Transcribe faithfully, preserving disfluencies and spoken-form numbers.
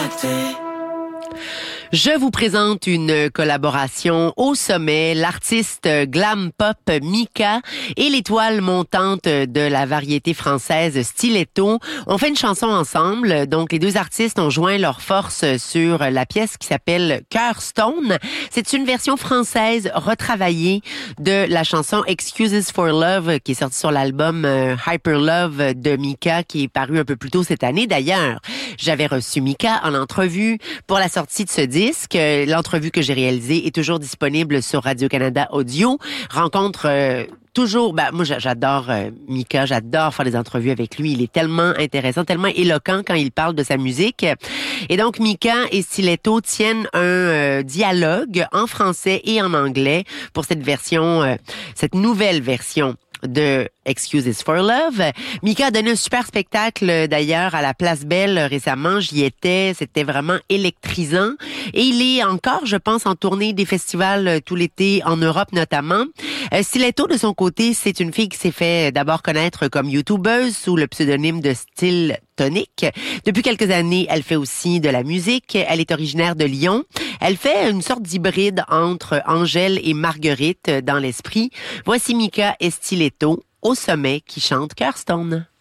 raté. Je vous présente une collaboration au sommet, l'artiste glam pop Mika et l'étoile montante de la variété française Stiletto ont fait une chanson ensemble. Donc, les deux artistes ont joint leurs forces sur la pièce qui s'appelle Cœur Stone. C'est une version française retravaillée de la chanson Excuses for Love qui est sortie sur l'album Hyper Love de Mika qui est paru un peu plus tôt cette année. D'ailleurs, j'avais reçu Mika en entrevue pour la sortie de ce disque. L'entrevue que j'ai réalisée est toujours disponible sur Radio-Canada Audio. Rencontre euh, toujours, ben, moi j'adore euh, Mika, j'adore faire des entrevues avec lui. Il est tellement intéressant, tellement éloquent quand il parle de sa musique. Et donc Mika et Stiletto tiennent un euh, dialogue en français et en anglais pour cette version, euh, cette nouvelle version de Excuses for Love. Mika a donné un super spectacle d'ailleurs à la Place Belle récemment. J'y étais, c'était vraiment électrisant. Et il est encore, je pense, en tournée des festivals tout l'été en Europe notamment. Euh, Stiletto, de son côté, c'est une fille qui s'est fait d'abord connaître comme youtubeuse sous le pseudonyme de Style Tonic. Depuis quelques années, elle fait aussi de la musique. Elle est originaire de Lyon. Elle fait une sorte d'hybride entre Angèle et Marguerite dans l'esprit. Voici Mika et Stiletto au sommet qui chante Cœur Stone.